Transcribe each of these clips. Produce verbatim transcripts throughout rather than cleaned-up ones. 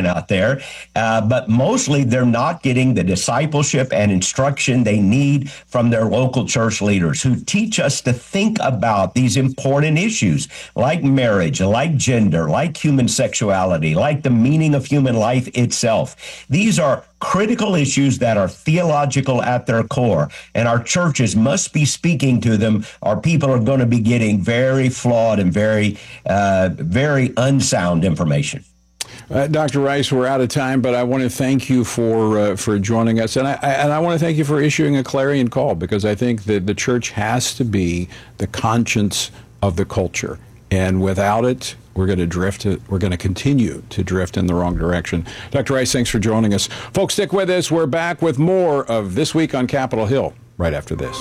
movement out there, uh, but mostly they're not getting the discipleship and instruction they need from their local church leaders who teach us to think about these important issues like marriage, like gender, like human sexuality, like the meaning of human life itself. These are critical issues that are theological at their core, and our churches must be speaking to them, or people are going to be getting very flawed and very, uh, very unsound information. Uh, Doctor Rice, we're out of time, but I want to thank you for uh, for joining us, and I, I and I want to thank you for issuing a clarion call, because I think that the church has to be the conscience of the culture, and without it, we're going to drift. We're going to continue to drift in the wrong direction. Doctor Rice, thanks for joining us, folks. Stick with us. We're back with more of This Week on Capitol Hill right after this.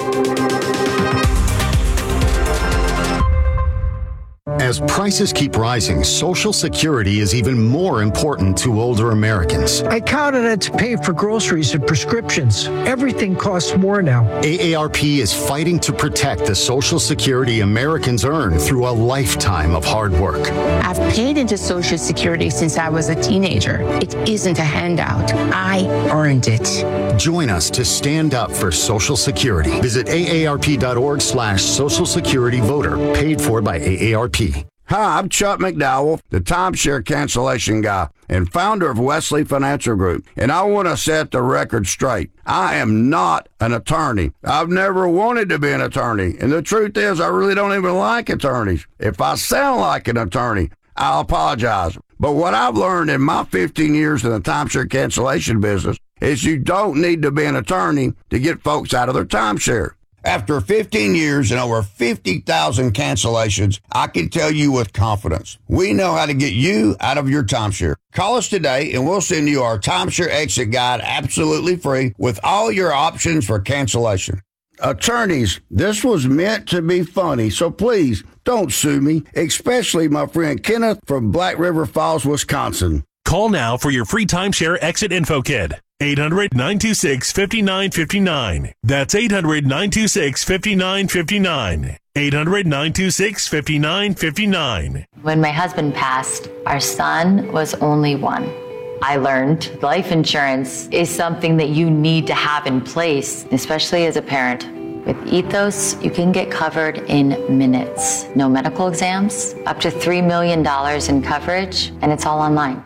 As prices keep rising, Social Security is even more important to older Americans. I count on it to pay for groceries and prescriptions. Everything costs more now. A A R P is fighting to protect the Social Security Americans earn through a lifetime of hard work. I've paid into Social Security since I was a teenager. It isn't a handout. I earned it. Join us to stand up for Social Security. Visit A A R P dot org slash Social Security Voter. Paid for by A A R P. Hi, I'm Chuck McDowell, the timeshare cancellation guy and founder of Wesley Financial Group, and I want to set the record straight. I am not an attorney. I've never wanted to be an attorney, and the truth is I really don't even like attorneys. If I sound like an attorney, I'll apologize. But what I've learned in my fifteen years in the timeshare cancellation business is you don't need to be an attorney to get folks out of their timeshare. After fifteen years and over fifty thousand cancellations, I can tell you with confidence, we know how to get you out of your timeshare. Call us today and we'll send you our timeshare exit guide absolutely free with all your options for cancellation. Attorneys, this was meant to be funny, so please don't sue me, especially my friend Kenneth from Black River Falls, Wisconsin. Call now for your free timeshare exit info kit. eight hundred, nine two six, five nine five nine. That's eight hundred, nine two six, five nine five nine. eight hundred, nine two six, five nine five nine. When my husband passed, our son was only one. I learned life insurance is something that you need to have in place, especially as a parent. With Ethos, you can get covered in minutes. No medical exams, up to three million dollars in coverage, and it's all online.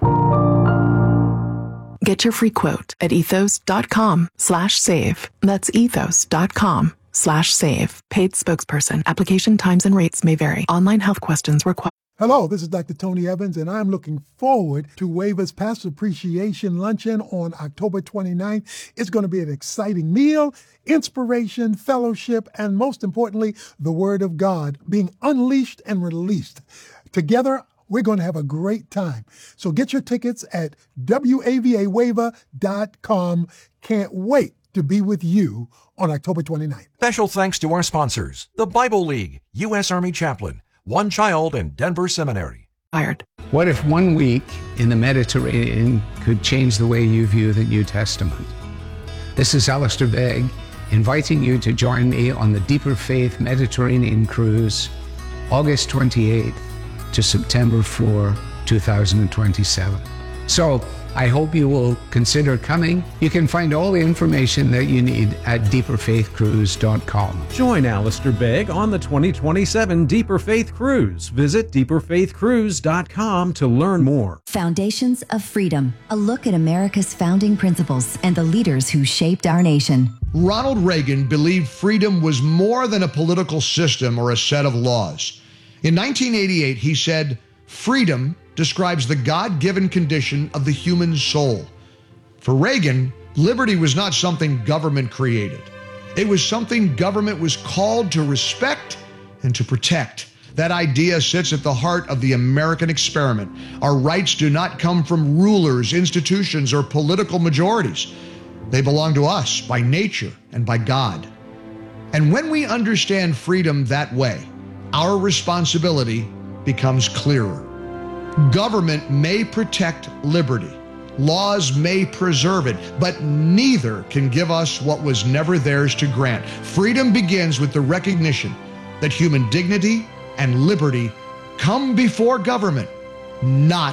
Get your free quote at ethos.com slash save. That's ethos.com slash save. Paid spokesperson. Application times and rates may vary. Online health questions required. Hello, this is Doctor Tony Evans, and I'm looking forward to Waver's Pastor Appreciation Luncheon on October twenty-ninth. It's going to be an exciting meal, inspiration, fellowship, and most importantly, the Word of God being unleashed and released. Together, we're going to have a great time. So get your tickets at W A V A waiver dot com. Can't wait to be with you on October twenty-ninth. Special thanks to our sponsors, the Bible League, U S Army Chaplain, One Child, and Denver Seminary. Fired. What if one week in the Mediterranean could change the way you view the New Testament? This is Alistair Begg, inviting you to join me on the Deeper Faith Mediterranean Cruise, August twenty-eighth to September fourth, two thousand twenty-seven. So I hope you will consider coming. You can find all the information that you need at deeper faith cruise dot com. Join Alistair Begg on the twenty twenty-seven Deeper Faith Cruise. Visit deeper faith cruise dot com to learn more. Foundations of Freedom, a look at America's founding principles and the leaders who shaped our nation. Ronald Reagan believed freedom was more than a political system or a set of laws. In nineteen eighty-eight, he said, "Freedom describes the God-given condition of the human soul." For Reagan, liberty was not something government created. It was something government was called to respect and to protect. That idea sits at the heart of the American experiment. Our rights do not come from rulers, institutions, or political majorities. They belong to us by nature and by God. And when we understand freedom that way, our responsibility becomes clearer. Government may protect liberty. Laws may preserve it, but neither can give us what was never theirs to grant. Freedom begins with the recognition that human dignity and liberty come before government, not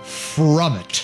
from it.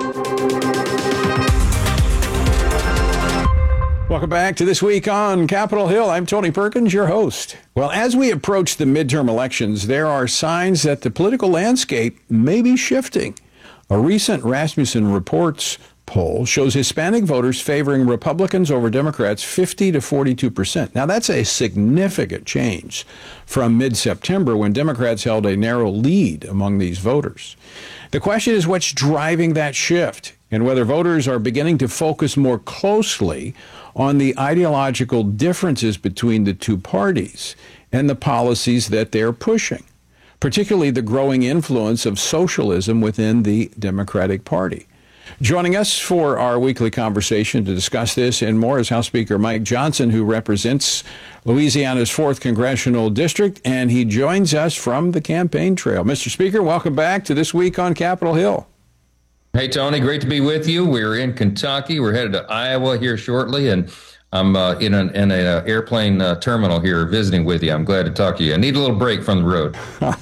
Welcome back to This Week on Capitol Hill. I'm Tony Perkins, your host. Well, as we approach the midterm elections, there are signs that the political landscape may be shifting. A recent Rasmussen Reports poll shows Hispanic voters favoring Republicans over Democrats fifty to forty-two percent. Now, that's a significant change from mid-September when Democrats held a narrow lead among these voters. The question is what's driving that shift and whether voters are beginning to focus more closely on the ideological differences between the two parties and the policies that they're pushing, particularly the growing influence of socialism within the Democratic Party. Joining us for our weekly conversation to discuss this and more is House Speaker Mike Johnson, who represents Louisiana's fourth Congressional District, and he joins us from the campaign trail. Mister Speaker, welcome back to This Week on Capitol Hill. Hey, Tony, great to be with you. We're in Kentucky. We're headed to Iowa here shortly, and I'm uh, in an in a, uh, airplane uh, terminal here visiting with you. I'm glad to talk to you. I need a little break from the road.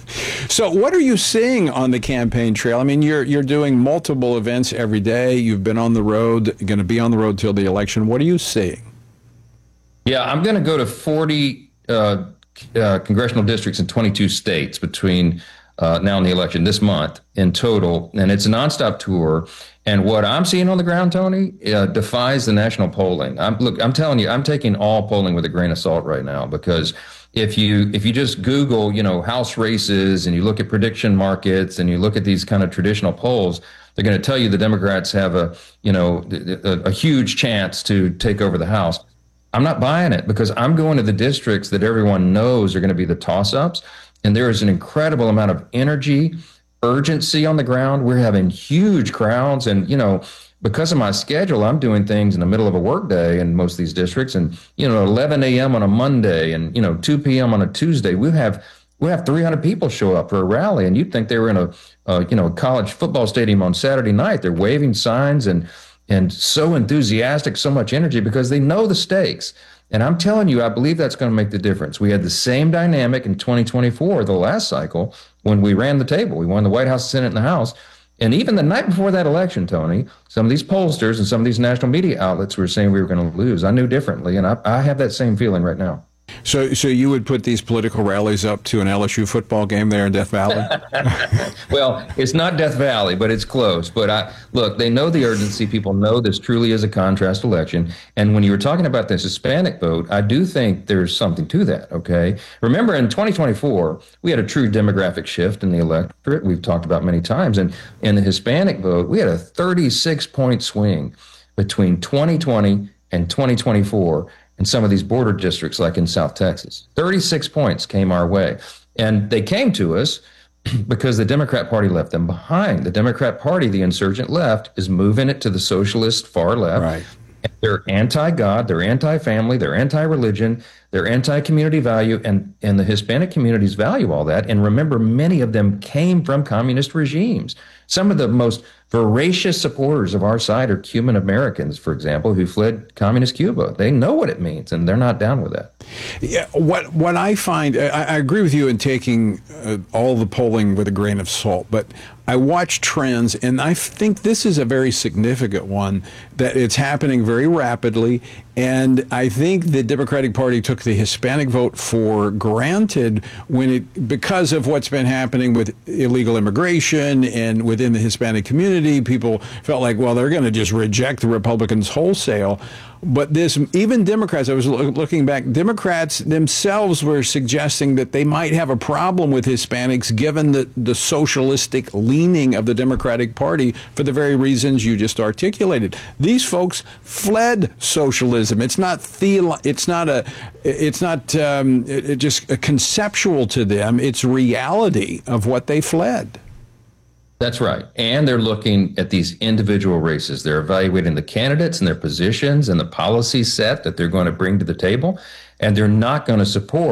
So what are you seeing on the campaign trail? I mean, you're you're doing multiple events every day. You've been on the road, going to be on the road till the election. What are you seeing? Yeah, I'm going to go to forty uh, uh, congressional districts in twenty-two states between uh, now and the election this month in total. And it's a nonstop tour. And what I'm seeing on the ground, Tony, uh, defies the national polling. I'm, look, I'm telling you, I'm taking all polling with a grain of salt right now, because if you if you just Google, you know, House races and you look at prediction markets and you look at these kind of traditional polls, they're going to tell you the Democrats have a, you know, a, a huge chance to take over the House. I'm not buying it, because I'm going to the districts that everyone knows are going to be the toss-ups. And there is an incredible amount of energy, urgency on the ground. We're having huge crowds. And, you know, because of my schedule, I'm doing things in the middle of a workday in most of these districts. And, you know, eleven a.m. on a Monday and, you know, two p.m. on a Tuesday, we have we have three hundred people show up for a rally. And you'd think they were in a, uh, you know, college football stadium on Saturday night. They're waving signs and and so enthusiastic, so much energy, because they know the stakes. And I'm telling you, I believe that's going to make the difference. We had the same dynamic in twenty twenty-four, the last cycle, when we ran the table. We won the White House, the Senate, and the House. And even the night before that election, Tony, some of these pollsters and some of these national media outlets were saying we were going to lose. I knew differently, and I, I have that same feeling right now. So so you would put these political rallies up to an L S U football game there in Death Valley? Well, it's not Death Valley, but it's close. But I look, they know the urgency. People know this truly is a contrast election. And when you were talking about this Hispanic vote, I do think there's something to that, okay? Remember, in twenty twenty-four, we had a true demographic shift in the electorate. We've talked about many times. And in the Hispanic vote, we had a thirty-six point swing between twenty twenty and twenty twenty-four. In some of these border districts, like in South Texas. thirty-six points came our way. And they came to us because the Democrat Party left them behind. The Democrat Party, the insurgent left, is moving it to the socialist far left. Right. They're anti-God, they're anti-family, they're anti-religion, they're anti-community value, and, and the Hispanic communities value all that. And remember, many of them came from communist regimes. Some of the most voracious supporters of our side are Cuban Americans, for example, who fled communist Cuba. They know what it means, and they're not down with that. Yeah, what what I find, I, I agree with you in taking uh, all the polling with a grain of salt, but I watch trends, and I think this is a very significant one, that it's happening very rapidly, and I think the Democratic Party took the Hispanic vote for granted when it, because of what's been happening with illegal immigration and within the Hispanic community, people felt like, well, they're going to just reject the Republicans wholesale. But this, even Democrats, I was looking back, Democrats themselves were suggesting that they might have a problem with Hispanics given the, the socialistic leaning of the Democratic Party for the very reasons you just articulated. These folks fled socialism. It's not theolo- it's not a it's not um, it, it just a conceptual to them. It's reality of what they fled. That's right. And they're looking at these individual races. They're evaluating the candidates and their positions and the policy set that they're going to bring to the table. And they're not going to support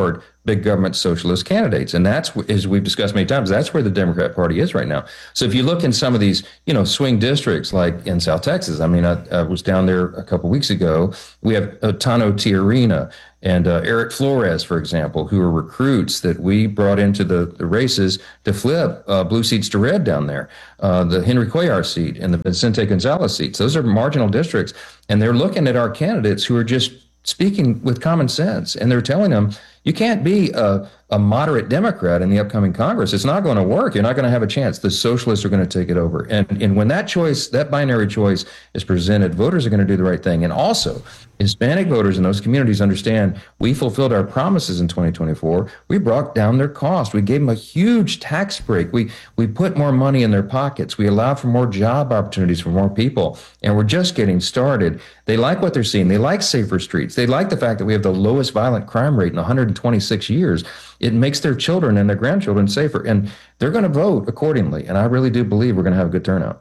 big government socialist candidates. And that's, as we've discussed many times, that's where the Democrat Party is right now. So if you look in some of these, you know, swing districts like in South Texas, I mean, I, I was down there a couple of weeks ago. We have uh, Tano Tiarina and uh, Eric Flores, for example, who are recruits that we brought into the, the races to flip uh, blue seats to red down there. Uh, the Henry Cuellar seat and the Vicente Gonzalez seats. Those are marginal districts. And they're looking at our candidates who are just speaking with common sense. And they're telling them, you can't be a, a moderate Democrat in the upcoming Congress. It's not going to work. You're not going to have a chance. The socialists are going to take it over. And, and when that choice, that binary choice is presented, voters are going to do the right thing. And also, Hispanic voters in those communities understand we fulfilled our promises in twenty twenty-four. We brought down their cost. We gave them a huge tax break. We we put more money in their pockets. We allowed for more job opportunities for more people. And we're just getting started. They like what they're seeing. They like safer streets. They like the fact that we have the lowest violent crime rate in one hundred twenty-six years. It makes their children and their grandchildren safer. And they're going to vote accordingly. And I really do believe we're going to have a good turnout.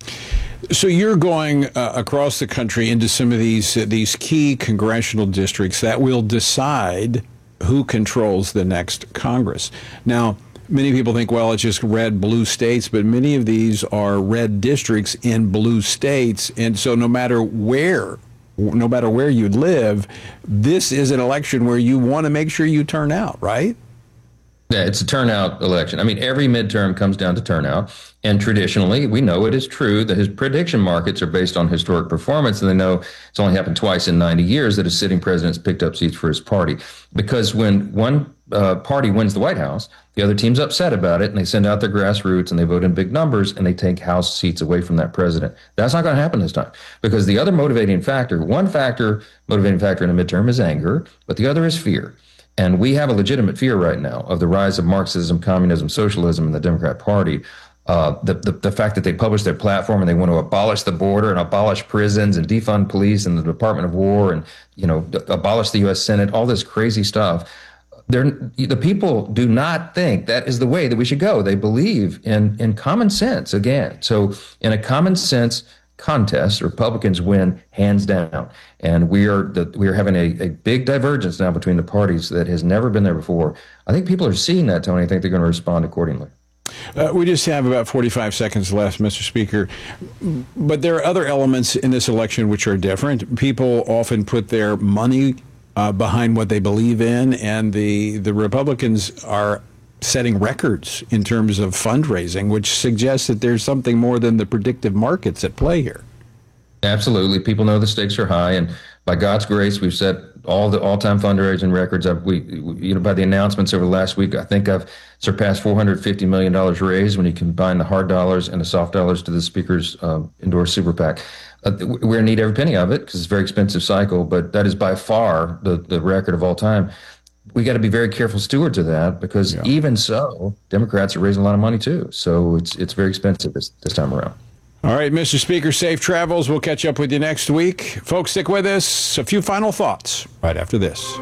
So you're going uh, across the country into some of these uh, these key congressional districts that will decide who controls the next Congress. Now, many people think, well, it's just red, blue states, but many of these are red districts in blue states. And so no matter where, no matter where you live, this is an election where you want to make sure you turn out, right? Yeah, it's a turnout election. I mean, every midterm comes down to turnout. And traditionally, we know it is true that his prediction markets are based on historic performance. And they know it's only happened twice in ninety years that a sitting president's picked up seats for his party. Because when one uh, party wins the White House, the other team's upset about it, and they send out their grassroots and they vote in big numbers and they take House seats away from that president. That's not going to happen this time, because the other motivating factor, one factor, motivating factor in a midterm is anger, but the other is fear. And we have a legitimate fear right now of the rise of Marxism, communism, socialism in the Democrat Party. Uh, the, the the fact that they publish their platform and they want to abolish the border and abolish prisons and defund police and the Department of War and, you know, abolish the U S Senate, all this crazy stuff. They're, the people do not think that is the way that we should go. They believe in, in common sense again. So in a common sense contest, Republicans win hands down. And we are the, we are having a, a big divergence now between the parties that has never been there before. I think people are seeing that, Tony. I think they're going to respond accordingly. Uh, we just have about forty-five seconds left, Mister Speaker. But there are other elements in this election which are different. People often put their money uh, behind what they believe in, and the, the Republicans are setting records in terms of fundraising, which suggests that there's something more than the predictive markets at play here. Absolutely. People know the stakes are high, and by God's grace, we've set all the all-time fundraising records. I've, we, we, you know, by the announcements over the last week, I think I've surpassed four hundred fifty million dollars raised when you combine the hard dollars and the soft dollars to the Speaker's uh, endorsed super PAC. Uh, we're going to need every penny of it because it's a very expensive cycle, but that is by far the, the record of all time. We got to be very careful stewards of that, because yeah. even so, Democrats are raising a lot of money too. So it's it's very expensive this, this time around. All right, Mister Speaker, safe travels. We'll catch up with you next week. Folks, stick with us. A few final thoughts right after this.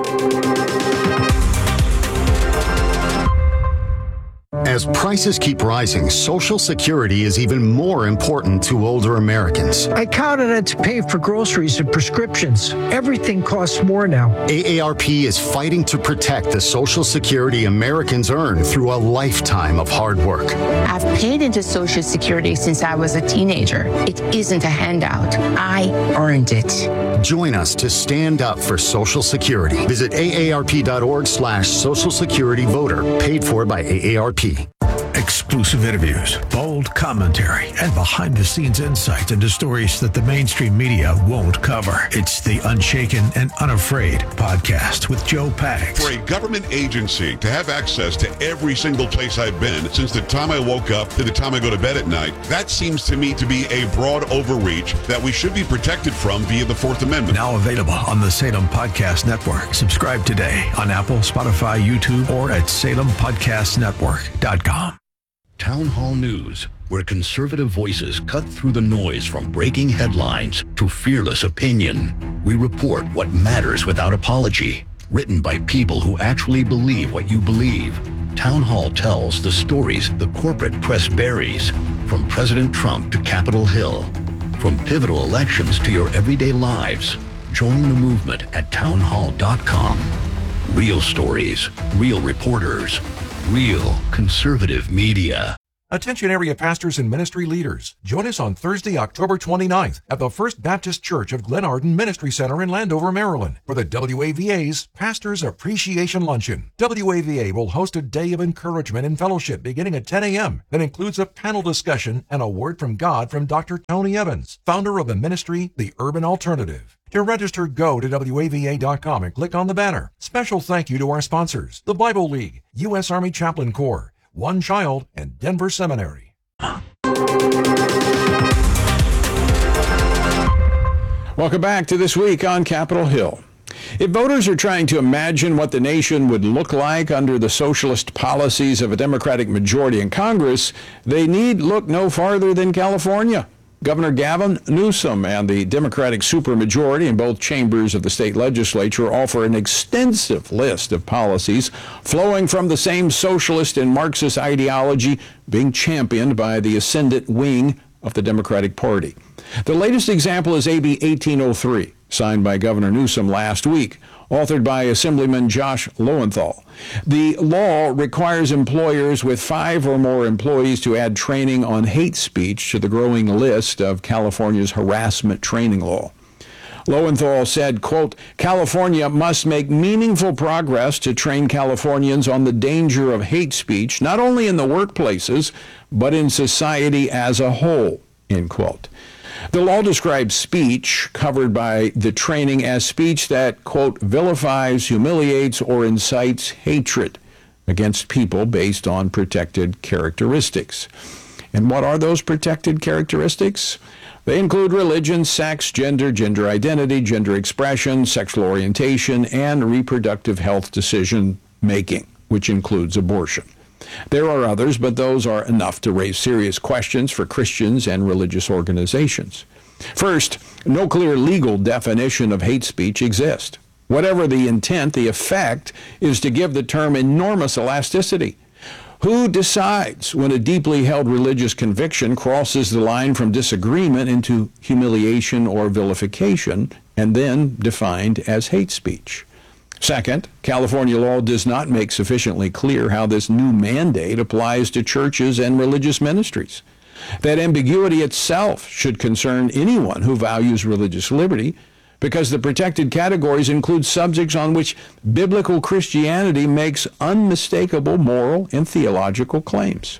As prices keep rising, Social Security is even more important to older Americans. I count on it to pay for groceries and prescriptions. Everything costs more now. A A R P is fighting to protect the Social Security Americans earn through a lifetime of hard work. I've paid into Social Security since I was a teenager. It isn't a handout. I earned it. Join us to stand up for Social Security. Visit A A R P dot org slash Social Security Voter, paid for by A A R P. Exclusive interviews, bold commentary, and behind-the-scenes insights into stories that the mainstream media won't cover. It's the Unshaken and Unafraid podcast with Joe Pags. For a government agency to have access to every single place I've been since the time I woke up to the time I go to bed at night, that seems to me to be a broad overreach that we should be protected from via the Fourth Amendment. Now available on the Salem Podcast Network. Subscribe today on Apple, Spotify, YouTube, or at salem podcast network dot com. Town Hall News, where conservative voices cut through the noise from breaking headlines to fearless opinion. We report what matters without apology. Written by people who actually believe what you believe. Town Hall tells the stories the corporate press buries, from President Trump to Capitol Hill, from pivotal elections to your everyday lives. Join the movement at town hall dot com. Real stories, real reporters, real conservative media. Attention area pastors and ministry leaders. Join us on Thursday, October twenty-ninth at the First Baptist Church of Glen Arden Ministry Center in Landover, Maryland for the W A V A's Pastors Appreciation Luncheon. W A V A will host a day of encouragement and fellowship beginning at ten a.m. that includes a panel discussion and a word from God from Doctor Tony Evans, founder of the ministry, The Urban Alternative. To register, go to W A V A dot com and click on the banner. Special thank you to our sponsors, the Bible League, U S Army Chaplain Corps, One Child, and Denver Seminary. Welcome back to This Week on Capitol Hill. If voters are trying to imagine what the nation would look like under the socialist policies of a Democratic majority in Congress, they need look no farther than California. Governor Gavin Newsom and the Democratic supermajority in both chambers of the state legislature offer an extensive list of policies flowing from the same socialist and Marxist ideology being championed by the ascendant wing of the Democratic Party. The latest example is A B eighteen oh three, signed by Governor Newsom last week, authored by Assemblyman Josh Lowenthal. The law requires employers with five or more employees to add training on hate speech to the growing list of California's harassment training law. Lowenthal said, quote, California must make meaningful progress to train Californians on the danger of hate speech, not only in the workplaces, but in society as a whole, end quote. The law describes speech covered by the training as speech that, quote, vilifies, humiliates, or incites hatred against people based on protected characteristics. And what are those protected characteristics? They include religion, sex, gender, gender identity, gender expression, sexual orientation, and reproductive health decision making, which includes abortion. There are others, but those are enough to raise serious questions for Christians and religious organizations. First, no clear legal definition of hate speech exists. Whatever the intent, the effect is to give the term enormous elasticity. Who decides when a deeply held religious conviction crosses the line from disagreement into humiliation or vilification, and then defined as hate speech? Second, California law does not make sufficiently clear how this new mandate applies to churches and religious ministries. That ambiguity itself should concern anyone who values religious liberty, because the protected categories include subjects on which biblical Christianity makes unmistakable moral and theological claims.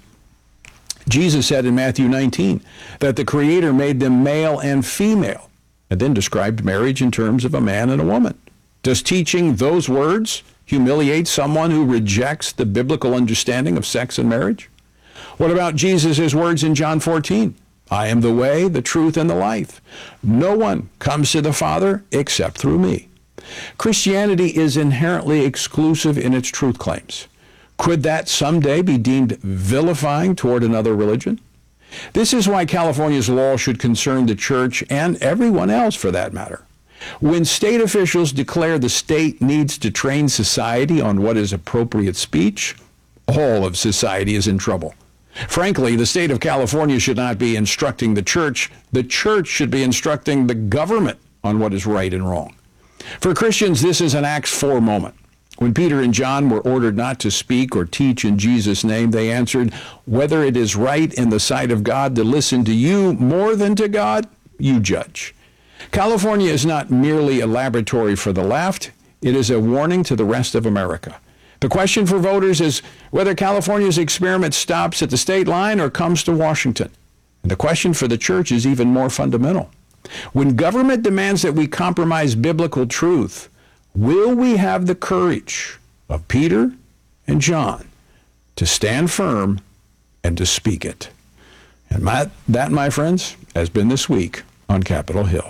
Jesus said in Matthew nineteen that the Creator made them male and female, and then described marriage in terms of a man and a woman. Does teaching those words humiliate someone who rejects the biblical understanding of sex and marriage? What about Jesus' words in John fourteen? I am the way, the truth, and the life. No one comes to the Father except through me. Christianity is inherently exclusive in its truth claims. Could that someday be deemed vilifying toward another religion? This is why California's law should concern the church and everyone else for that matter. When state officials declare the state needs to train society on what is appropriate speech, all of society is in trouble. Frankly, the state of California should not be instructing the church. The church should be instructing the government on what is right and wrong. For Christians, this is an Acts four moment. When Peter and John were ordered not to speak or teach in Jesus' name, they answered, whether it is right in the sight of God to listen to you more than to God, you judge. California is not merely a laboratory for the left. It is a warning to the rest of America. The question for voters is whether California's experiment stops at the state line or comes to Washington. And the question for the church is even more fundamental. When government demands that we compromise biblical truth, will we have the courage of Peter and John to stand firm and to speak it? And my, that, my friends, has been This Week on Capitol Hill.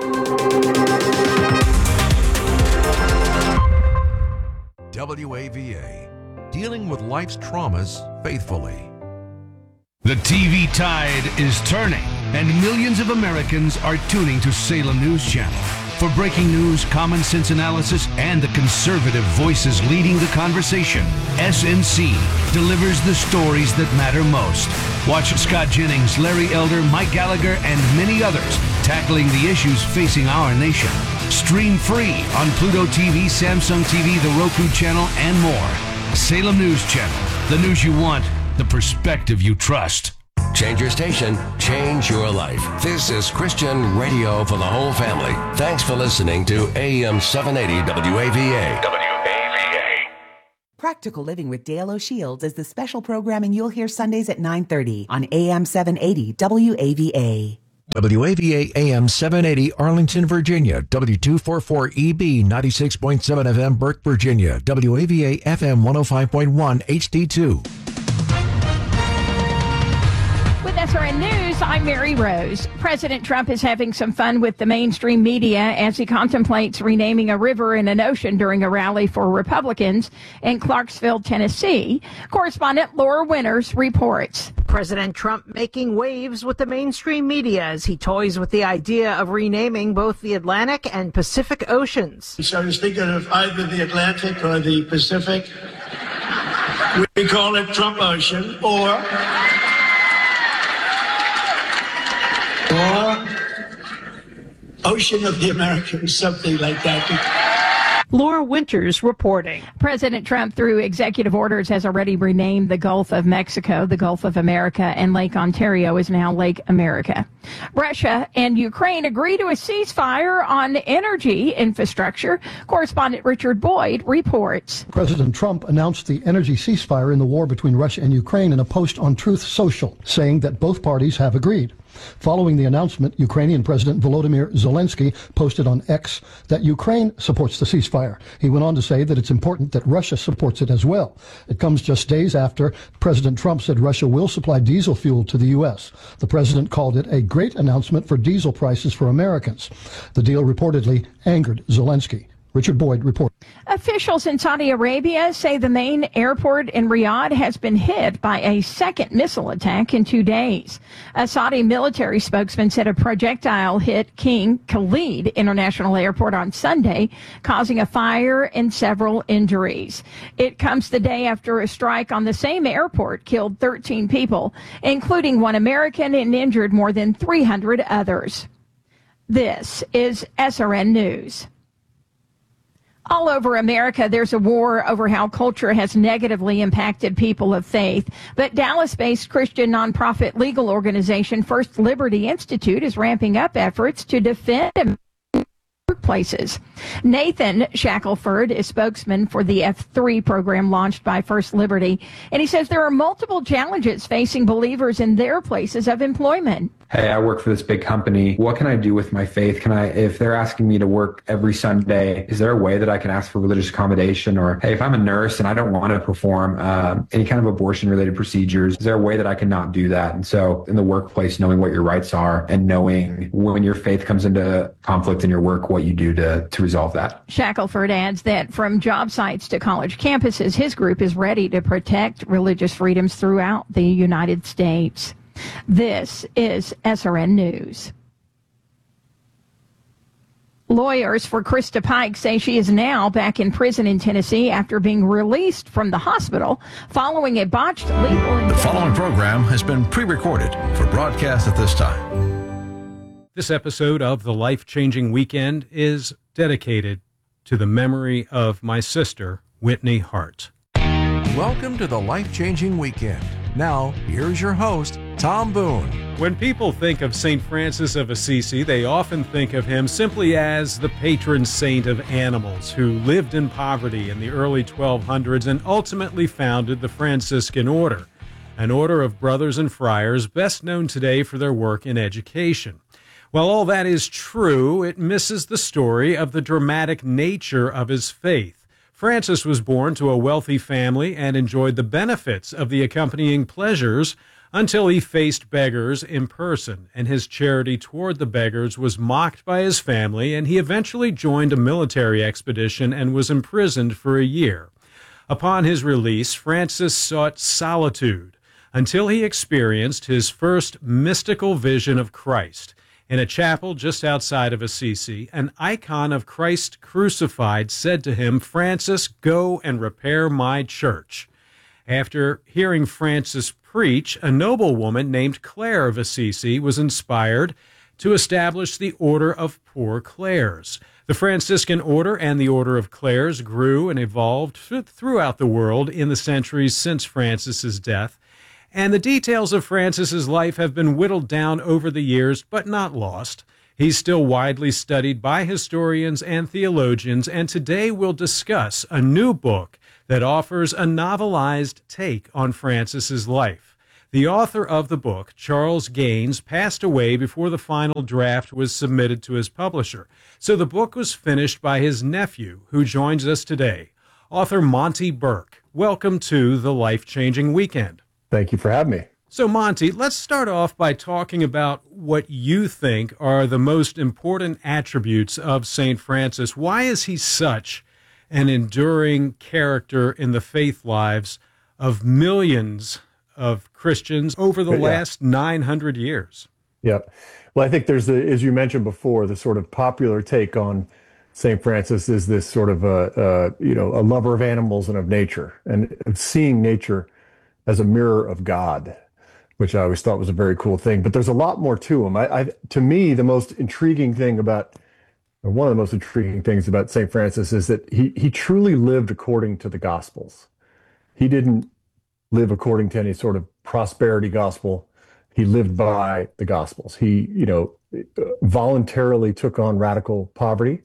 W A V A, dealing with life's traumas faithfully. The T V tide is turning, and millions of Americans are tuning to Salem News Channel for breaking news, common sense analysis, and the conservative voices leading the conversation. S N C delivers the stories that matter most. Watch Scott Jennings, Larry Elder, Mike Gallagher, and many others tackling the issues facing our nation. Stream free on Pluto T V, Samsung T V, the Roku channel, and more. Salem News Channel. The news you want, the perspective you trust. Change your station, change your life. This is Christian radio for the whole family. Thanks for listening to A M seven eighty W A V A. W A V A. Practical Living with Dale O'Shields is the special programming you'll hear Sundays at nine thirty on A M seven eighty W A V A. W A V A A M seven eighty Arlington, Virginia. W two forty-four E B ninety-six point seven F M Burke, Virginia. W A V A F M one oh five point one H D two. With S R N News, I'm Mary Rose. President Trump is having some fun with the mainstream media as he contemplates renaming a river and an ocean during a rally for Republicans in Clarksville, Tennessee. Correspondent Laura Winters reports. President Trump making waves with the mainstream media as he toys with the idea of renaming both the Atlantic and Pacific Oceans. So I was thinking of either the Atlantic or the Pacific. We call it Trump Ocean, or... or Ocean of the Americas, something like that. Laura Winters reporting. President Trump, through executive orders, has already renamed the Gulf of Mexico, the Gulf of America, and Lake Ontario is now Lake America. Russia and Ukraine agree to a ceasefire on energy infrastructure. Correspondent Richard Boyd reports. President Trump announced the energy ceasefire in the war between Russia and Ukraine in a post on Truth Social, saying that both parties have agreed. Following the announcement, Ukrainian President Volodymyr Zelensky posted on X that Ukraine supports the ceasefire. He went on to say that it's important that Russia supports it as well. It comes just days after President Trump said Russia will supply diesel fuel to the U S. The president called it a great announcement for diesel prices for Americans. The deal reportedly angered Zelensky. Richard Boyd reports. Officials in Saudi Arabia say the main airport in Riyadh has been hit by a second missile attack in two days. A Saudi military spokesman said a projectile hit King Khalid International Airport on Sunday, causing a fire and several injuries. It comes the day after a strike on the same airport killed thirteen people, including one American, and injured more than three hundred others. This is S R N News. All over America, there's a war over how culture has negatively impacted people of faith. But Dallas-based Christian nonprofit legal organization First Liberty Institute is ramping up efforts to defend workplaces. Nathan Shackelford is spokesman for the F three program launched by First Liberty, and he says there are multiple challenges facing believers in their places of employment. Hey, I work for this big company. What can I do with my faith? Can I, if they're asking me to work every Sunday, is there a way that I can ask for religious accommodation? Or, hey, if I'm a nurse and I don't want to perform uh, any kind of abortion-related procedures, is there a way that I can not do that? And so in the workplace, knowing what your rights are and knowing when your faith comes into conflict in your work, what you do to, to resolve that. Shackelford adds that from job sites to college campuses, his group is ready to protect religious freedoms throughout the United States. This is S R N News. Lawyers for Krista Pike say she is now back in prison in Tennessee after being released from the hospital following a botched legal... The following program has been pre-recorded for broadcast at this time. This episode of The Life-Changing Weekend is dedicated to the memory of my sister, Whitney Hart. Welcome to The Life-Changing Weekend. Now, here's your host, Tom Boone. When people think of Saint Francis of Assisi, they often think of him simply as the patron saint of animals who lived in poverty in the early twelve hundreds and ultimately founded the Franciscan Order, an order of brothers and friars best known today for their work in education. While all that is true, it misses the story of the dramatic nature of his faith. Francis was born to a wealthy family and enjoyed the benefits of the accompanying pleasures until he faced beggars in person, and his charity toward the beggars was mocked by his family, and he eventually joined a military expedition and was imprisoned for a year. Upon his release, Francis sought solitude until he experienced his first mystical vision of Christ. In a chapel just outside of Assisi, an icon of Christ crucified said to him, "Francis, go and repair my church." After hearing Francis preach, a noblewoman named Claire of Assisi was inspired to establish the Order of Poor Clares. The Franciscan Order and the Order of Clares grew and evolved throughout the world in the centuries since Francis's death, and the details of Francis's life have been whittled down over the years, but not lost. He's still widely studied by historians and theologians, and today we'll discuss a new book that offers a novelized take on Francis's life. The author of the book, Charles Gaines, passed away before the final draft was submitted to his publisher, so the book was finished by his nephew, who joins us today, author Monty Burke. Welcome to the Life-Changing Weekend. Thank you for having me. So, Monty, let's start off by talking about what you think are the most important attributes of Saint Francis. Why is he such an enduring character in the faith lives of millions of Christians over the Yeah. last nine hundred years? Yeah. Well, I think there's, the, as you mentioned before, the sort of popular take on Saint Francis is this sort of a, a, you know, a lover of animals and of nature, and of seeing nature as a mirror of God, which I always thought was a very cool thing. But there's a lot more to him. I, I, to me, the most intriguing thing about, or one of the most intriguing things about Saint Francis is that he he truly lived according to the Gospels. He didn't live according to any sort of prosperity gospel. He lived by the Gospels. He, you know, voluntarily took on radical poverty,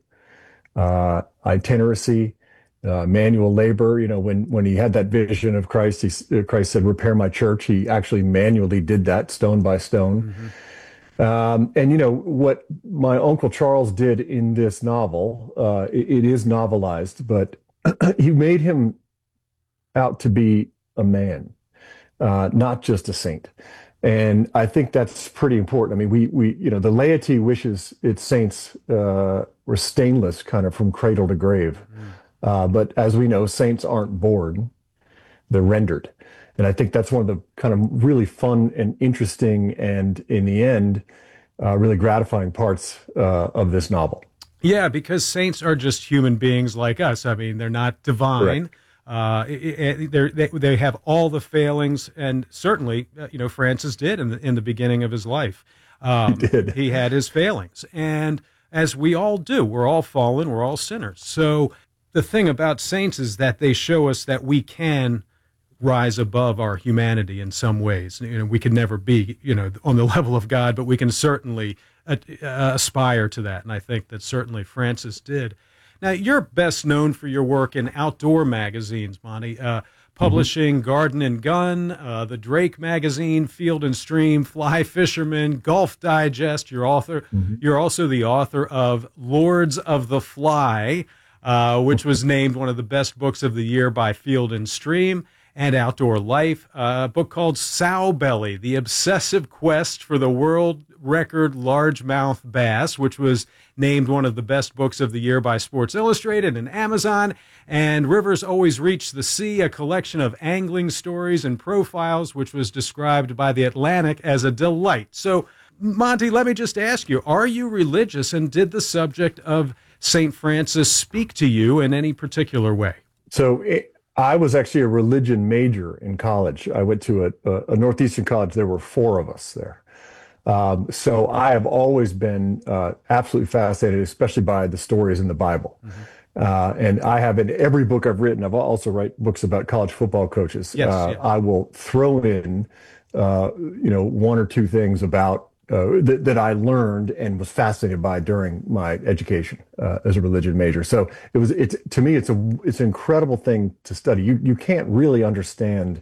uh, itineracy, Uh, manual labor. You know, when when he had that vision of Christ, he, Christ said, "Repair my church." He actually manually did that, stone by stone. Mm-hmm. Um, and you know what my Uncle Charles did in this novel. Uh, it, it is novelized, but he made him out to be a man, uh, not just a saint. And I think that's pretty important. I mean, we we you know the laity wishes its saints uh, were stainless, kind of from cradle to grave. Mm. Uh, but as we know, saints aren't born, they're rendered. And I think that's one of the kind of really fun and interesting and, in the end, uh, really gratifying parts uh, of this novel. Yeah, because saints are just human beings like us. I mean, they're not divine. Uh, it, it, they they have all the failings, and certainly, uh, you know, Francis did in the, in the beginning of his life. Um, he did. He had his failings. And as we all do, we're all fallen, we're all sinners. So the thing about saints is that they show us that we can rise above our humanity in some ways. You know, we can never be, you know, on the level of God, but we can certainly uh, uh, aspire to that. And I think that certainly Francis did. Now, you're best known for your work in outdoor magazines, Monty, uh, publishing mm-hmm. Garden and Gun, uh, the Drake magazine, Field and Stream, Fly Fisherman, Golf Digest. You're author. Mm-hmm. You're also the author of Lords of the Fly, Uh, which was named one of the best books of the year by Field and Stream, and Outdoor Life, uh, a book called Sow Belly, The Obsessive Quest for the World Record Largemouth Bass, which was named one of the best books of the year by Sports Illustrated and Amazon, and Rivers Always Reach the Sea, a collection of angling stories and profiles, which was described by The Atlantic as a delight. So, Monty, let me just ask you, are you religious, and did the subject of Saint Francis speak to you in any particular way? So it, I was actually a religion major in college. I went to a, a, a Northeastern college. There were four of us there. Um, so I have always been uh, absolutely fascinated, especially by the stories in the Bible. Mm-hmm. Uh, and I have in every book I've written, I've also write books about college football coaches. Yes, uh, yeah. I will throw in, uh, you know, one or two things about Uh, that, that I learned and was fascinated by during my education uh, as a religion major. So it was, it's to me, it's a, it's an incredible thing to study. You you can't really understand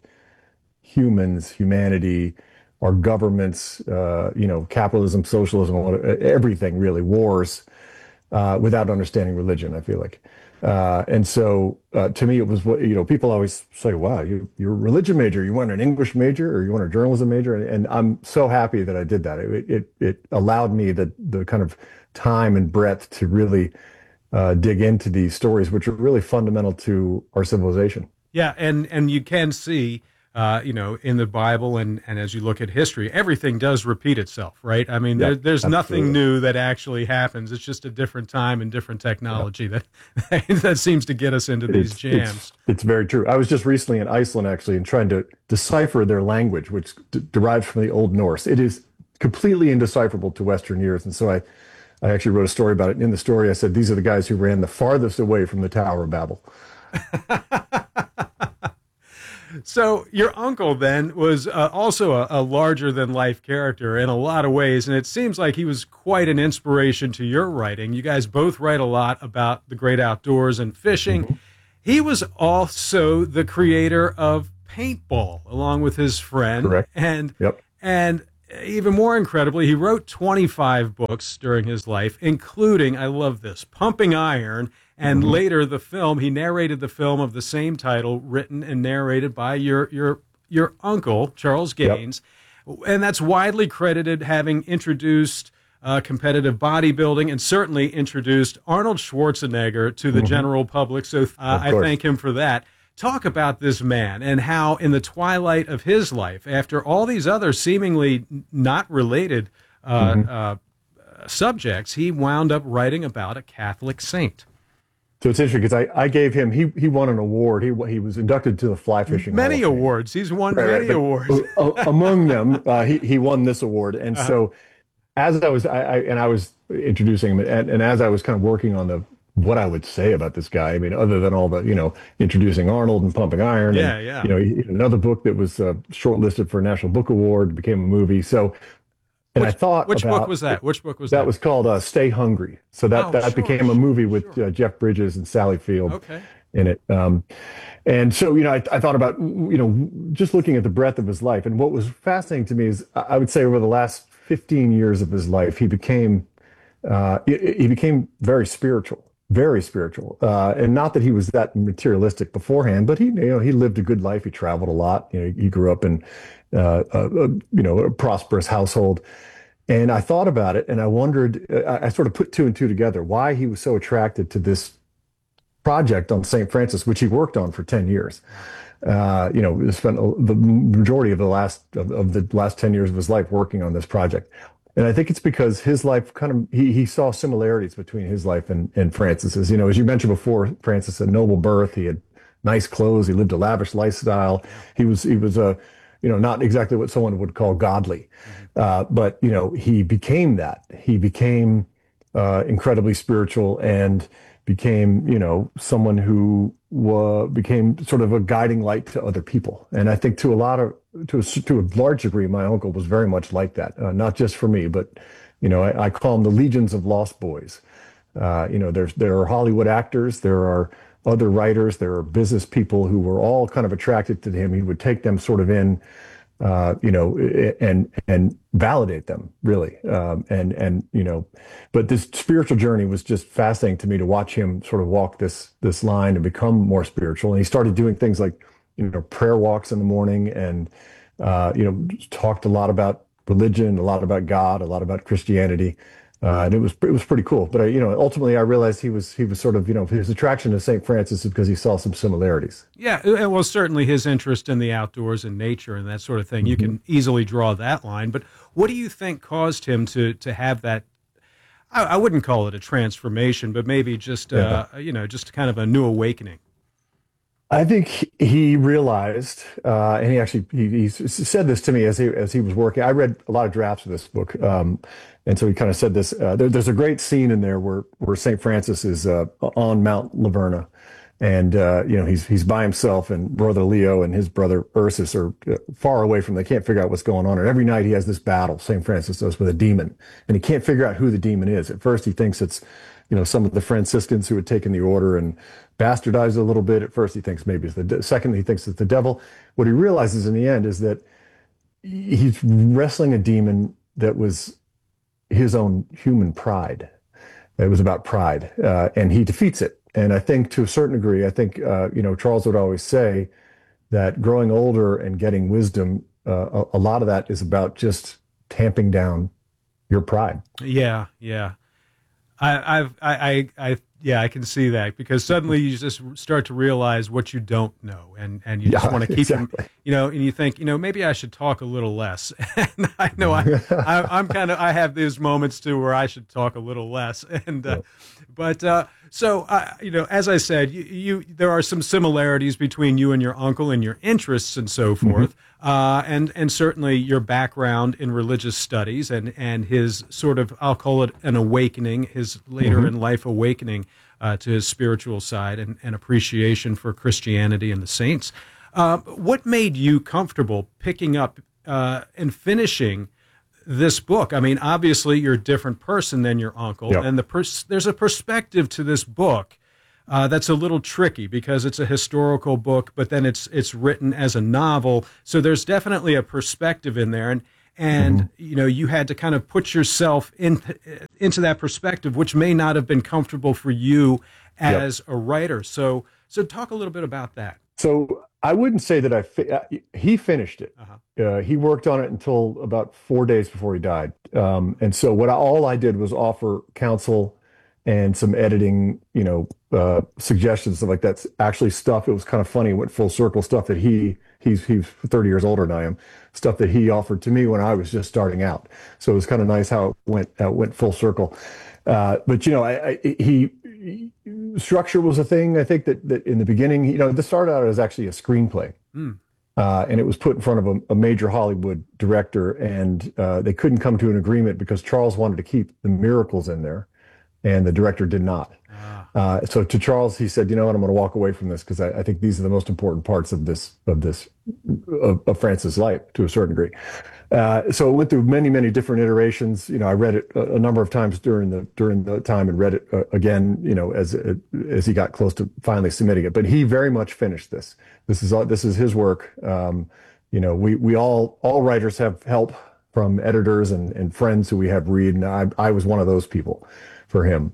humans, humanity, our governments, uh, you know, capitalism, socialism, everything really, wars, uh, without understanding religion. I feel like. Uh, and so, uh, to me, it was what, you know, people always say, wow, you, you're a religion major, you want an English major, or you want a journalism major. And, and I'm so happy that I did that. It, it, it allowed me the, the kind of time and breadth to really, uh, dig into these stories, which are really fundamental to our civilization. Yeah. And, and you can see, uh, you know, in the Bible and, and as you look at history, everything does repeat itself, right? I mean, Yeah, there, there's absolutely. nothing new that actually happens. It's just a different time and different technology yeah. that that seems to get us into these it's, jams. It's, it's very true. I was just recently in Iceland, actually, and trying to decipher their language, which d- derives from the Old Norse. It is completely indecipherable to Western ears. And so I, I actually wrote a story about it. In the story, I said, these are the guys who ran the farthest away from the Tower of Babel. So your uncle then was uh, also a, a larger-than-life character in a lot of ways, and it seems like he was quite an inspiration to your writing. You guys both write a lot about the great outdoors and fishing. Mm-hmm. He was also the creator of paintball, along with his friend. Correct. And, yep. and even more incredibly, he wrote twenty-five books during his life, including, I love this, Pumping Iron. And mm-hmm. later, the film, he narrated the film of the same title, written and narrated by your your your uncle, Charles Gaines. Yep. And that's widely credited having introduced uh, competitive bodybuilding and certainly introduced Arnold Schwarzenegger to the mm-hmm. general public. So uh, I thank him for that. Talk about this man and how in the twilight of his life, after all these other seemingly not related uh, mm-hmm. uh, subjects, he wound up writing about a Catholic saint. So it's interesting because I, I gave him, he he won an award. He he was inducted to the Fly Fishing Many Hall of Fame. awards. He's won right, many right, awards. uh, among them, uh, he, he won this award. And uh-huh. so as I was, I, I and I was introducing him, and, and as I was kind of working on the what I would say about this guy, I mean, other than all the, you know, introducing Arnold and Pumping Iron. Yeah, and, yeah. You know, he, another book that was uh, shortlisted for a National Book Award, became a movie. So And which, I thought which about, book was that? Which book was that? that? was called uh, Stay Hungry. So that, oh, that sure, became a movie with sure. uh, Jeff Bridges and Sally Field okay. in it. Um, and so, you know, I, I thought about, you know, just looking at the breadth of his life. And what was fascinating to me is, I would say over the last fifteen years of his life, he became, uh, he, he became very spiritual. Very spiritual, uh, and not that he was that materialistic beforehand, but he, you know, he lived a good life. He traveled a lot. You know, he grew up in, uh, a, a, you know, a prosperous household. And I thought about it, and I wondered. I, I sort of put two and two together. Why he was so attracted to this project on Saint Francis, which he worked on for ten years. Uh, you know, spent the majority of the last of, of the last ten years of his life working on this project. And I think it's because his life kind of, he, he saw similarities between his life and, and Francis's. You know, as you mentioned before, Francis had noble birth. He had nice clothes. He lived a lavish lifestyle. He was, he was a, you know, not exactly what someone would call godly. Uh, but, you know, he became that. He became uh, incredibly spiritual and became, you know, someone who uh, became sort of a guiding light to other people. And I think to a lot of, to a, to a large degree, my uncle was very much like that, uh, not just for me, but, you know, I, I call them the legions of lost boys. Uh, you know, there's, there are Hollywood actors, there are other writers, there are business people who were all kind of attracted to him. He would take them sort of in, uh, you know, and, and validate them really. Um, and, and, you know, but this spiritual journey was just fascinating to me to watch him sort of walk this, this line and become more spiritual. And he started doing things like, you know, prayer walks in the morning and, uh, you know, talked a lot about religion, a lot about God, a lot about Christianity. Uh, and it was, it was pretty cool. But, I, you know, ultimately I realized he was, he was sort of, you know, his attraction to Saint Francis is because he saw some similarities. Yeah. And well, certainly his interest in the outdoors and nature and that sort of thing. Mm-hmm. You can easily draw that line. But what do you think caused him to, to have that? I, I wouldn't call it a transformation, but maybe just, uh, yeah. you know, just kind of a new awakening. I think he realized, uh, and he actually he, he said this to me as he as he was working. I read a lot of drafts of this book, um, and so he kind of said this. Uh, there, there's a great scene in there where where Saint Francis is uh, on Mount Laverna, and uh, you know he's he's by himself, and Brother Leo and his brother Ursus are far away from. They can't figure out what's going on, and every night he has this battle. Saint Francis does with a demon, and he can't figure out who the demon is. At first, he thinks it's you know some of the Franciscans who had taken the order and bastardized a little bit. At first he thinks maybe it's the de- second he thinks it's the devil. What he realizes in the end is that he's wrestling a demon that was his own human pride. It was about pride, uh, and he defeats it. And I think to a certain degree, I think uh, you know Charles would always say that growing older and getting wisdom, uh, a, a lot of that is about just tamping down your pride. Yeah, yeah. I, I've, I, I, I, yeah, I can see that because suddenly you just start to realize what you don't know, and, and you just yeah, want to keep, exactly. them, you know, and you think, you know, maybe I should talk a little less. And I know I, I I'm kind of, I have these moments too where I should talk a little less, and uh, but uh, So, uh, you know, as I said, you, you there are some similarities between you and your uncle and your interests and so forth, mm-hmm. uh, and and certainly your background in religious studies and and his sort of, I'll call it an awakening, his later mm-hmm. in life awakening uh, to his spiritual side and, and appreciation for Christianity and the saints. Uh, what made you comfortable picking up uh, and finishing this book? I mean, obviously, you're a different person than your uncle, yep. and the pers- there's a perspective to this book uh, that's a little tricky because it's a historical book, but then it's it's written as a novel, so there's definitely a perspective in there, and and mm-hmm. you know, you had to kind of put yourself in into that perspective, which may not have been comfortable for you as yep. a writer. So so talk a little bit about that. So I wouldn't say that I fi- he finished it. Uh-huh. Uh, he worked on it until about four days before he died. Um, and so what I, all I did was offer counsel and some editing, you know, uh, suggestions, stuff like that. Actually, stuff. It was kind of funny. It went full circle. Stuff that he he's he's thirty years older than I am. Stuff that he offered to me when I was just starting out. So it was kind of nice how it went how it went full circle. Uh, but you know, I, I, he, he structure was a thing. I think that that in the beginning, you know, this started out as actually a screenplay. Mm. Uh, and it was put in front of a, a major Hollywood director, and uh, they couldn't come to an agreement because Charles wanted to keep the miracles in there, and the director did not. Ah. Uh, so to Charles, he said, "You know what? I'm going to walk away from this because I, I think these are the most important parts of this of this of, of Francis' life to a certain degree." Uh, so it went through many, many different iterations. You know, I read it a, a number of times during the during the time and read it uh, again. You know, as as he got close to finally submitting it. But he very much finished this. This is this is his work. Um, you know, we we all all writers have help from editors and, and friends who we have read, and I I was one of those people for him.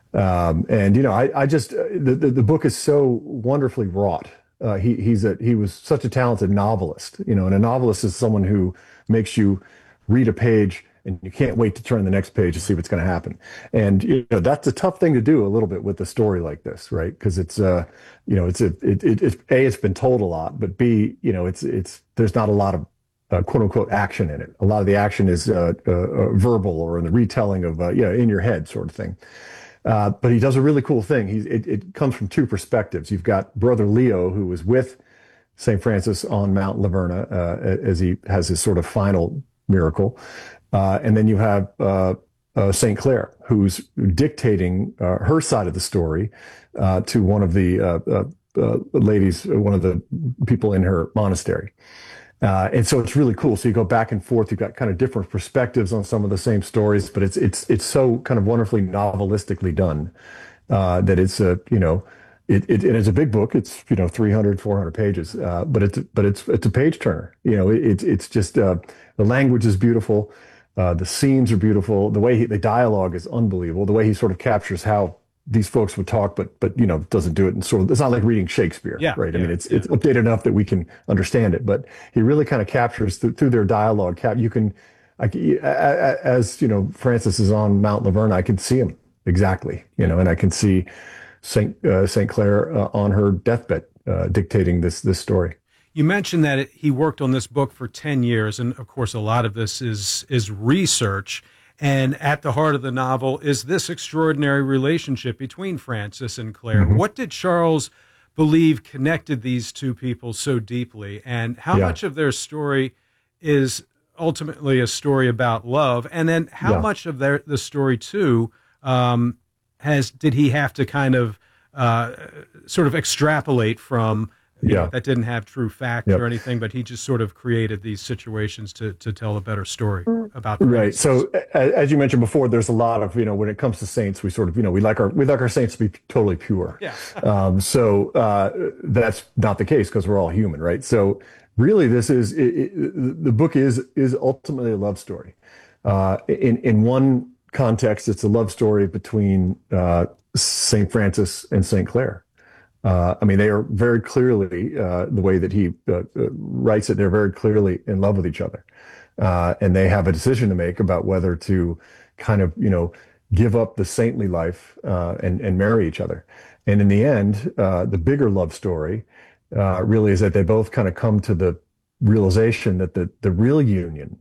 Um, and you know, I I just the the, the book is so wonderfully wrought. Uh, he he's a he was such a talented novelist. You know, and a novelist is someone who makes you read a page and you can't wait to turn the next page to see what's going to happen. And you know, that's a tough thing to do a little bit with a story like this, right? Because it's uh you know, it's a it, it it's a it's been told a lot, but b you know, it's it's there's not a lot of uh, quote unquote action in it. A lot of the action is uh, uh, uh, verbal or in the retelling of uh, you know, in your head sort of thing. Uh, but he does a really cool thing. He it, it comes from two perspectives. You've got Brother Leo, who was with Saint Francis on Mount Laverna uh, as he has his sort of final miracle. Uh, and then you have uh, uh, Saint Clare, who's dictating uh, her side of the story uh, to one of the uh, uh, uh, ladies, one of the people in her monastery. Uh, and so it's really cool. So you go back and forth. You've got kind of different perspectives on some of the same stories, but it's it's it's so kind of wonderfully novelistically done uh, that it's a, you know, It, it, it is a big book. It's, you know, three hundred, four hundred pages, uh, but it's, but it's, it's a page turner. You know, it, it's, it's just, uh, the language is beautiful. Uh, the scenes are beautiful. The way he, the dialogue is unbelievable. The way he sort of captures how these folks would talk, but, but, you know, doesn't do it in sort of, it's not like reading Shakespeare, yeah, right? Yeah, I mean, it's, yeah. it's updated enough that we can understand it, but he really kind of captures through, through their dialogue. Cap, you can, like, as, you know, Francis is on Mount Laverna, I can see him exactly, you know, and I can see Saint uh, Saint Clare uh, on her deathbed uh, dictating this this story. You mentioned that it, he worked on this book for ten years, and of course, a lot of this is is research. And at the heart of the novel is this extraordinary relationship between Francis and Clare. Mm-hmm. What did Charles believe connected these two people so deeply, and how yeah. much of their story is ultimately a story about love, and then how yeah. much of their the story too? Um, Has did he have to kind of uh, sort of extrapolate from you yeah. know, that didn't have true fact yep. or anything, but he just sort of created these situations to to tell a better story about Francis. Right. So as you mentioned before, there's a lot of, you know, when it comes to saints, we sort of, you know, we like our we like our saints to be totally pure. Yeah. um, so uh, that's not the case because we're all human, right? So really, this is it, it, the book is is ultimately a love story. Uh, in in one context, it's a love story between uh, Saint Francis and Saint Clare. Uh, I mean, they are very clearly, uh, the way that he uh, uh, writes it, they're very clearly in love with each other. Uh, and they have a decision to make about whether to kind of, you know, give up the saintly life uh, and, and marry each other. And in the end, uh, the bigger love story uh, really is that they both kind of come to the realization that the, the real union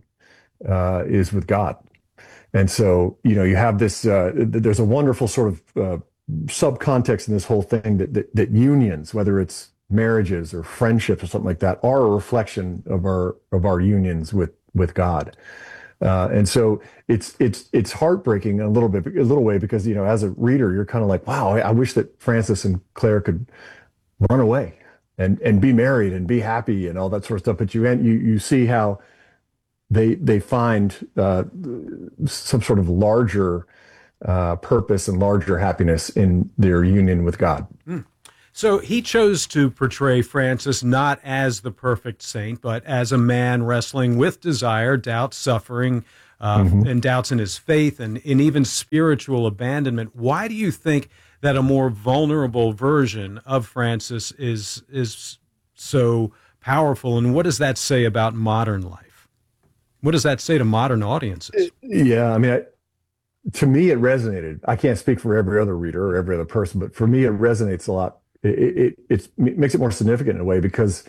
uh, is with God. And so, you know, you have this, uh, there's a wonderful sort of uh, subcontext in this whole thing that, that that unions, whether it's marriages or friendships or something like that, are a reflection of our of our unions with with God. Uh, and so it's it's it's heartbreaking a little bit, a little way, because, you know, as a reader, you're kind of like, wow, I, I wish that Francis and Claire could run away and and be married and be happy and all that sort of stuff. But you you you see how they they find uh, some sort of larger uh, purpose and larger happiness in their union with God. Mm. So he chose to portray Francis not as the perfect saint, but as a man wrestling with desire, doubt, suffering, uh, mm-hmm. and doubts in his faith, and in even spiritual abandonment. Why do you think that a more vulnerable version of Francis is is so powerful, and what does that say about modern life? What does that say to modern audiences? Yeah, I mean, I, to me, it resonated. I can't speak for every other reader or every other person, but for me, it resonates a lot. It, it, it's, it makes it more significant in a way, because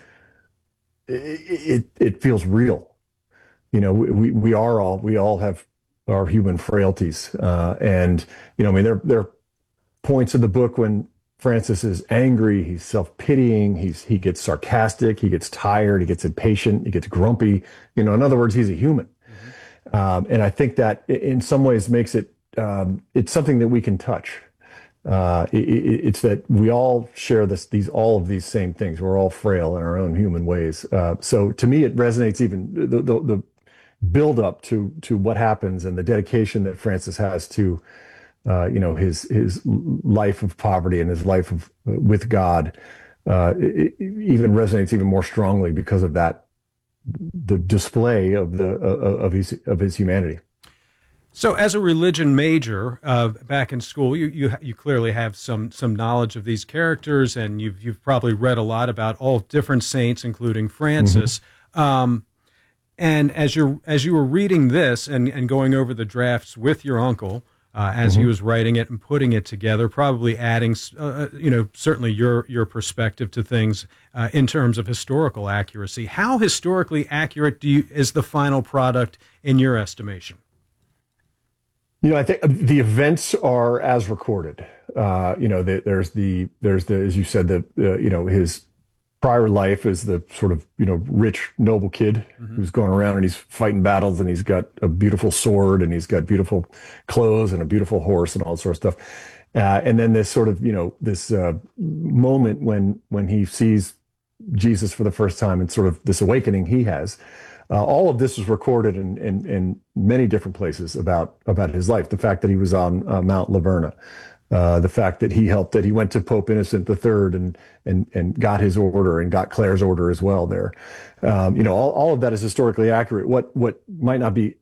it, it, it feels real. You know, we, we are all, we all have our human frailties. Uh, and, you know, I mean, there, there are points in the book when Francis is angry, he's self-pitying, he's, he gets sarcastic, he gets tired, he gets impatient, he gets grumpy. You know, in other words, he's a human. Mm-hmm. Um, and I think that in some ways makes it, um, it's something that we can touch. Uh, it, it, it's that we all share this, these, all of these same things. We're all frail in our own human ways. Uh, so to me, it resonates even the, the, the build up to, to what happens and the dedication that Francis has to, uh, you know, his, his life of poverty and his life of, uh, with God, uh, it, it even resonates even more strongly because of that, the display of the, uh, of his, of his humanity. So, as a religion major uh, back in school, you, you you clearly have some some knowledge of these characters, and you've you've probably read a lot about all different saints, including Francis. Mm-hmm. Um, and as you as you were reading this and, and going over the drafts with your uncle, uh, as mm-hmm. he was writing it and putting it together, probably adding, uh, you know, certainly your your perspective to things uh, in terms of historical accuracy. How historically accurate do you is the final product in your estimation? You know, I think the events are as recorded. Uh, you know, the, there's the, there's the, as you said, the, uh, you know, his prior life is the sort of, you know, rich, noble kid mm-hmm. who's going around and he's fighting battles and he's got a beautiful sword and he's got beautiful clothes and a beautiful horse and all that sort of stuff. Uh, and then this sort of, you know, this uh, moment when, when he sees Jesus for the first time and sort of this awakening he has. Uh, all of this was recorded in, in, in many different places about, about his life. The fact that he was on uh, Mount Laverna, uh, the fact that he helped, that he went to Pope Innocent the Third and, and, and got his order and got Claire's order as well there. Um, you know, all, all of that is historically accurate. What, what might not be,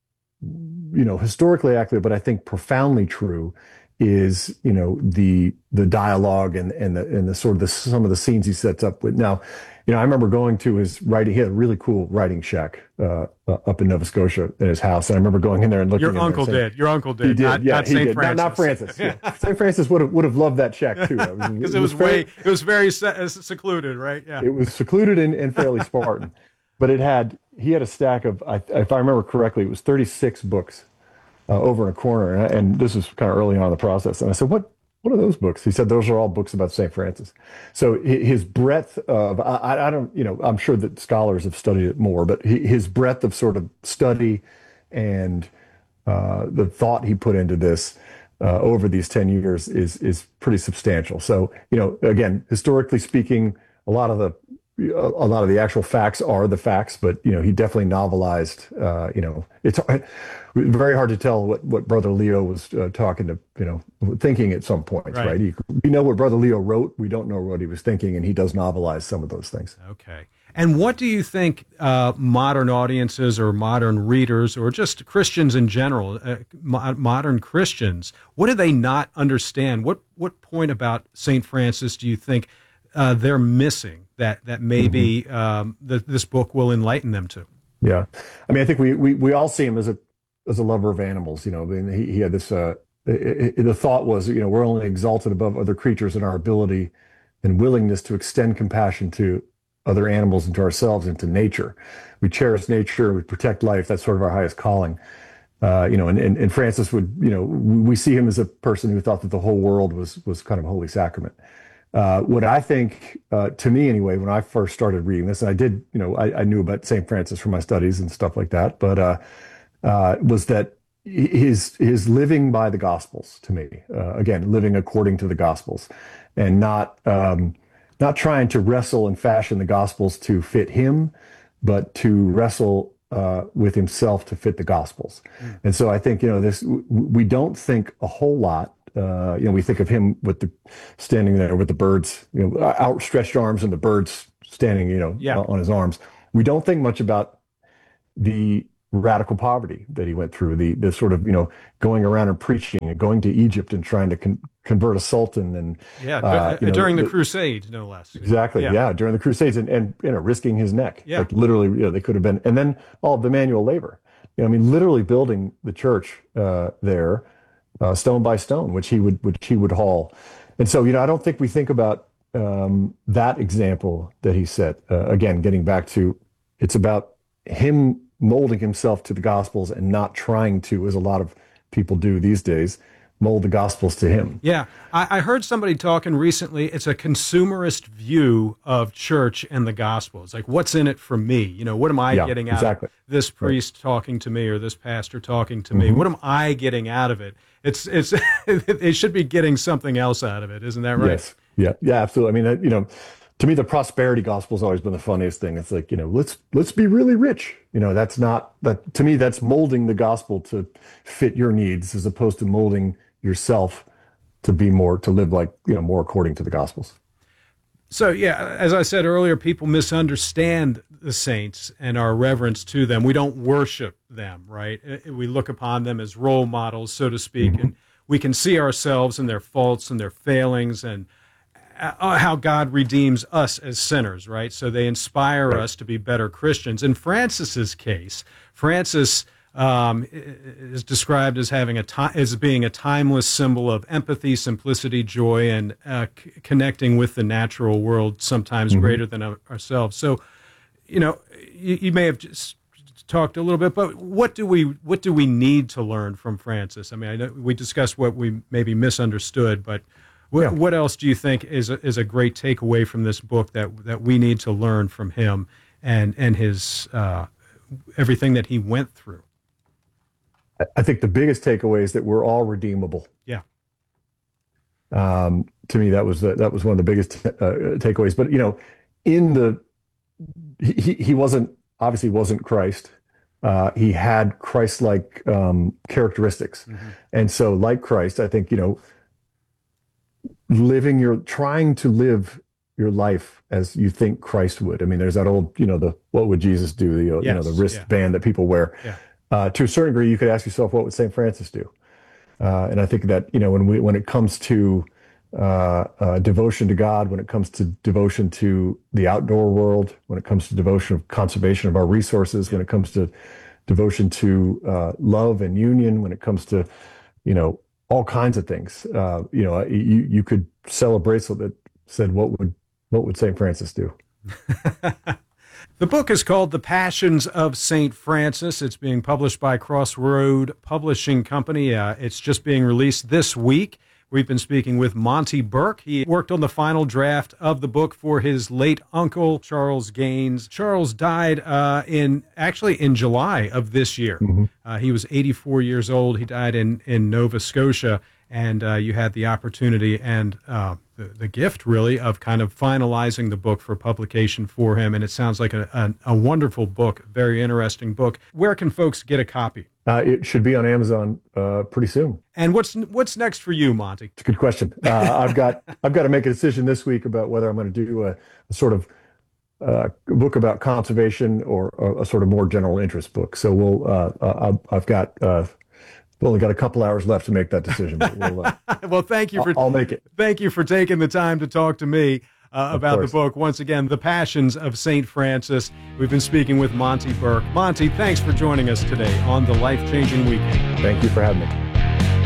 you know, historically accurate, but I think profoundly true is, you know, the, the dialogue and, and the, and the sort of the, some of the scenes he sets up with. Now, you know, I remember going to his writing, he had a really cool writing shack, uh, uh up in Nova Scotia in his house. And I remember going in there and looking Your in uncle there did. Your uncle did. He did. Not, yeah, not he Saint did. Francis. Not, not Francis. Yeah. Saint Francis would have, would have loved that shack too. Because it, it, it was, was way, fairly, it was very se- secluded, right? Yeah. It was secluded and, and fairly Spartan, but it had, he had a stack of, I, if I remember correctly, it was thirty-six books uh, over in a corner. And, I, and this was kind of early on in the process. And I said, what, What are those books? He said, those are all books about Saint Francis. So his breadth of, I, I don't, you know, I'm sure that scholars have studied it more, but his breadth of sort of study and uh, the thought he put into this uh, over these ten years is, is pretty substantial. So, you know, again, historically speaking, a lot of the, a lot of the actual facts are the facts, but, you know, he definitely novelized, uh, you know, it's very hard to tell what, what Brother Leo was uh, talking to, you know, thinking at some point, right? right? He, we know what Brother Leo wrote. We don't know what he was thinking, and he does novelize some of those things. Okay. And what do you think uh, modern audiences or modern readers or just Christians in general, uh, mo- modern Christians, what do they not understand? What, what point about Saint Francis do you think uh, they're missing that, that maybe mm-hmm. um, the, this book will enlighten them to? Yeah. I mean, I think we, we, we all see him as a, as a lover of animals. You know, I mean, he, he had this, uh, it, it, the thought was, you know, we're only exalted above other creatures in our ability and willingness to extend compassion to other animals and to ourselves and to nature. We cherish nature, we protect life. That's sort of our highest calling. Uh, you know, and, and, and Francis would, you know, we see him as a person who thought that the whole world was was kind of a holy sacrament. Uh, what I think, uh, to me anyway, when I first started reading this, and I did, you know, I, I knew about Saint Francis from my studies and stuff like that, but uh, uh, was that his his living by the Gospels to me, uh, again, living according to the Gospels, and not um, not trying to wrestle and fashion the Gospels to fit him, but to wrestle uh, with himself to fit the Gospels. Mm. And so I think, you know, this, we don't think a whole lot. Uh, you know, we think of him with the standing there with the birds, you know, outstretched arms and the birds standing, you know, yeah. on his arms. We don't think much about the radical poverty that he went through, the the sort of, you know, going around and preaching and going to Egypt and trying to con- convert a sultan and yeah, uh, you know, during the, the Crusades, no less. Exactly, yeah. yeah, during the Crusades and, and you know, risking his neck, yeah. like literally, you know, they could have been, and then all of the manual labor. You know, I mean, literally building the church uh, there, uh, stone by stone, which he would which he would haul, and so you know, I don't think we think about um, that example that he set. Uh, again, getting back to, it's about him molding himself to the Gospels and not trying to, as a lot of people do these days, mold the Gospels to him. Yeah. I, I heard somebody talking recently, it's a consumerist view of church and the gospel. It's like, what's in it for me? You know, what am I yeah, getting out exactly. of this priest right. talking to me or this pastor talking to me? Mm-hmm. What am I getting out of it? It's, it's, it should be getting something else out of it. Isn't that right? Yes. Yeah. Yeah, absolutely. I mean, you know, to me, the prosperity gospel has always been the funniest thing. It's like, you know, let's let's be really rich. You know, that's not that to me. That's molding the gospel to fit your needs, as opposed to molding yourself to be more to live like, you know, more according to the Gospels. So yeah, as I said earlier, people misunderstand the saints and our reverence to them. We don't worship them, right? We look upon them as role models, so to speak, mm-hmm. and we can see ourselves in their faults and their failings and how God redeems us as sinners, right? So they inspire right. us to be better Christians. In Francis's case, Francis um, is described as having a ti- as being a timeless symbol of empathy, simplicity, joy, and uh, c- connecting with the natural world, sometimes mm-hmm. greater than our- ourselves. So, you know, you, you may have just talked a little bit, but what do we what do we need to learn from Francis? I mean, I know we discussed what we maybe misunderstood, but What, yeah. what else do you think is a, is a great takeaway from this book that that we need to learn from him and and his uh, everything that he went through? I think the biggest takeaway is that we're all redeemable. Yeah. Um, to me, that was the, that was one of the biggest uh, takeaways. But you know, in the he he wasn't obviously wasn't Christ. Uh, he had Christ-like um, characteristics, mm-hmm. and so like Christ, I think you know. living your trying to live your life as you think Christ would. I mean, there's that old, you know, the what would Jesus do? The yes, you know, the wristband yeah. that people wear. Yeah. Uh, to a certain degree, you could ask yourself, what would Saint Francis do? Uh, and I think that you know, when we when it comes to uh, uh, devotion to God, when it comes to devotion to the outdoor world, when it comes to devotion of conservation of our resources, yeah. when it comes to devotion to uh, love and union, when it comes to, you know, all kinds of things. Uh, you know, you you could sell a bracelet that said, "What would what would Saint Francis do?" The book is called The Passions of Saint Francis. It's being published by Crossroad Publishing Company. Uh, it's just being released this week. We've been speaking with Monty Burke. He worked on the final draft of the book for his late uncle, Charles Gaines. Charles died uh, in actually in July of this year. Mm-hmm. Uh, he was eighty-four years old. He died in, in Nova Scotia, and uh, you had the opportunity and uh, the, the gift, really, of kind of finalizing the book for publication for him. And it sounds like a, a, a wonderful book, very interesting book. Where can folks get a copy? Uh, it should be on Amazon uh, pretty soon. And what's what's next for you, Monty? It's a good question. Uh, I've got I've got to make a decision this week about whether I'm going to do a, a sort of uh, book about conservation or a, a sort of more general interest book. So we'll uh, uh, I've got uh, we've only got a couple hours left to make that decision. But we'll, uh, well, thank you for I'll, I'll make it. Thank you for taking the time to talk to me. Uh, about course. the book. Once again, The Passions of Saint Francis. We've been speaking with Monty Burke. Monty, thanks for joining us today on The Life Changing Weekend. Thank you for having me.